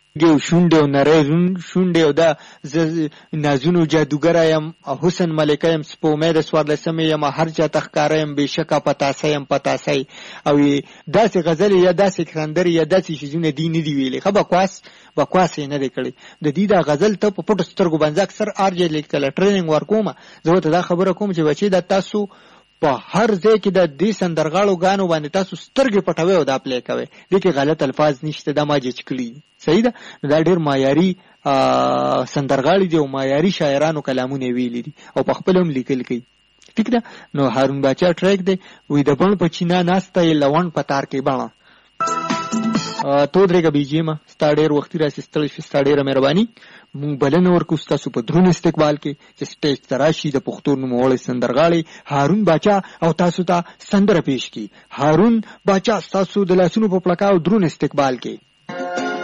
ګو شونډه او نری شونډه او دا نازونو جادوګر یم حسن ملکه یم سپومې د سوارلسمې یم هر چا تخکاره یم بشکا پتاسه یم پتاسه او داسې غزل یا داسې خندر یا داسې شیزونه دی نه دی ویلې خو بکواس نه دی کړی د دې دا غزل ته په پټو سترګو باندې اکثر ارجه لیکل ټریننګ ورکوم زه ته دا خبره کوم چې بچي د تاسو په هر ځای کې د دې سندرغاړو غانو باندې تاسو سترګې پټوي او دا پلی کوي د کې غلط الفاظ نشته دا ما جچ کړی صحیح ده دا ډیر معیاري سندرغاړي دي او معیاري شاعرانو کلامونه ویلي دي او په خپل هم لیکل کوي ٹھیک ده نو هارون باچا ټریک دی وې د بڼ په چینا ناسته لون پتار کې باڼه تو درېګه بیجیما ستا ډېر وختي راسي ستړی شي ستا ډېره مهرباني مونږ بلنه ورکو ستاسو په درون استقبال کې چې سټیج ته راشي د پښتو نوموړی سندرغاړی هارون باچا او تاسو ته سندره پیش کړي هارون باچا ستاسو د لاسونو په پړکاو درون استقبال کې